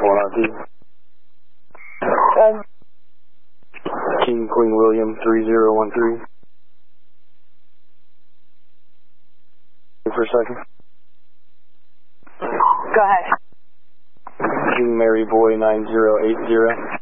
1RP. King Queen William 3013. For a second. Go ahead. King Mary Boy 9080.